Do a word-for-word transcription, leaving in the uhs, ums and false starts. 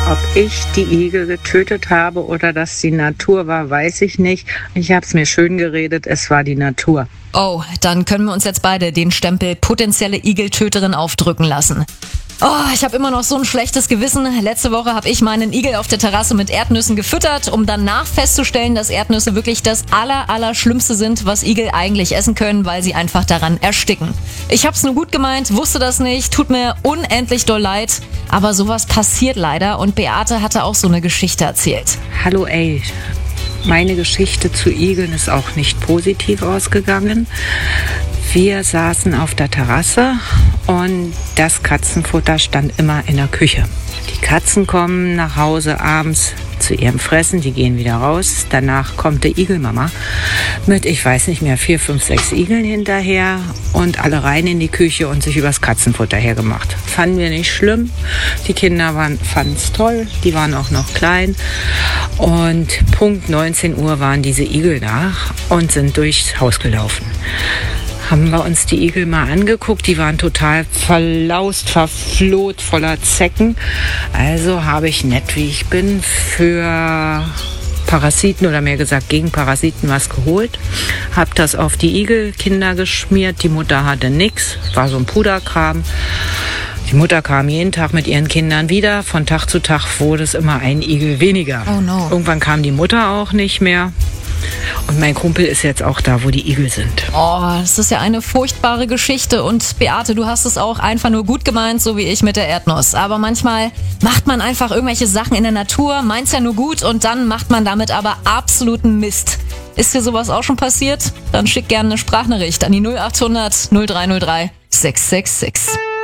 Ob ich die Igel getötet habe oder dass die Natur war, weiß ich nicht. Ich habe es mir schön geredet, es war die Natur. Oh, dann können wir uns jetzt beide den Stempel potenzielle Igeltöterin aufdrücken lassen. Oh, ich habe immer noch so ein schlechtes Gewissen. Letzte Woche habe ich meinen Igel auf der Terrasse mit Erdnüssen gefüttert, um danach festzustellen, dass Erdnüsse wirklich das aller, aller Schlimmste sind, was Igel eigentlich essen können, weil sie einfach daran ersticken. Ich hab's nur gut gemeint, wusste das nicht, tut mir unendlich doll leid, aber sowas passiert leider und Beate hatte auch so eine Geschichte erzählt. Hallo ey, meine Geschichte zu Igeln ist auch nicht positiv ausgegangen. Wir saßen auf der Terrasse und das Katzenfutter stand immer in der Küche. Die Katzen kommen nach Hause abends zu ihrem Fressen, die gehen wieder raus. Danach kommt die Igelmama mit, ich weiß nicht mehr, vier, fünf, sechs Igeln hinterher und alle rein in die Küche und sich übers Katzenfutter hergemacht. Fanden wir nicht schlimm. Die Kinder fanden es toll, die waren auch noch klein. Und Punkt neunzehn Uhr waren diese Igel da und sind durchs Haus gelaufen. Haben wir uns die Igel mal angeguckt, die waren total verlaust, verfloht, voller Zecken. Also habe ich, nett wie ich bin, für Parasiten oder mehr gesagt gegen Parasiten was geholt. Habe das auf die Igelkinder geschmiert, die Mutter hatte nix, war so ein Puderkram. Die Mutter kam jeden Tag mit ihren Kindern wieder. Von Tag zu Tag wurde es immer ein Igel weniger. Oh no. Irgendwann kam die Mutter auch nicht mehr. Und mein Kumpel ist jetzt auch da, wo die Igel sind. Oh, das ist ja eine furchtbare Geschichte. Und Beate, du hast es auch einfach nur gut gemeint, so wie ich mit der Erdnuss. Aber manchmal macht man einfach irgendwelche Sachen in der Natur, meint's ja nur gut und dann macht man damit aber absoluten Mist. Ist dir sowas auch schon passiert? Dann schick gerne eine Sprachnachricht an die null acht hundert null drei null drei sechs sechs sechs.